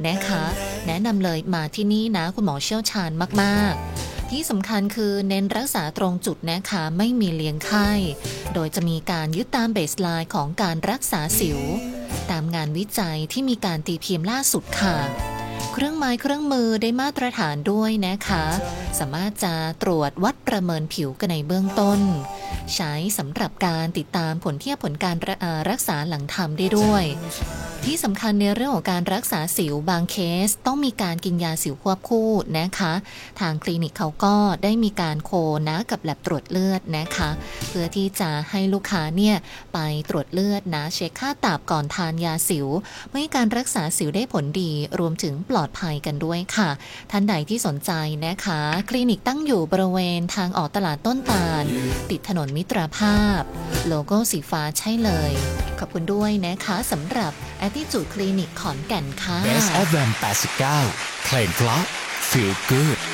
นะคะแนะนำเลยมาที่นี่นะคุณหมอเชี่ยวชาญมากๆที่สำคัญคือเน้นรักษาตรงจุดนะคะไม่มีเลี้ยงไข้โดยจะมีการยึดตามเบสไลน์ของการรักษาสิวตามงานวิจัยที่มีการตีพิมพ์ล่าสุดค่ะเครื่องไม้เครื่องมือได้มาตรฐานด้วยนะคะสามารถจะตรวจวัดประเมินผิวกันในเบื้องต้นใช้สำหรับการติดตามผลเทียบผลการรักษาหลังทำได้ด้วยที่สำคัญในเรื่องของการรักษาสิวบางเคสต้องมีการกินยาสิวควบคู่นะคะทางคลินิกเขาก็ได้มีการโคนะกับแลบตรวจเลือดนะคะเพื่อที่จะให้ลูกค้าเนี่ยไปตรวจเลือดนะเช็คค่าตับก่อนทานยาสิวเพื่อให้การรักษาสิวได้ผลดีรวมถึงปลอดภัยกันด้วยค่ะท่านใดที่สนใจนะคะคลินิกตั้งอยู่บริเวณทางออกตลาดต้นตาลติดถนนมิตรภาพโลโก้สีฟ้าใช่เลยขอบคุณด้วยนะคะสำหรับAttitude Clinic ขอนแก่นค่ะ Best FM 89เพลงเพราะ Feel Good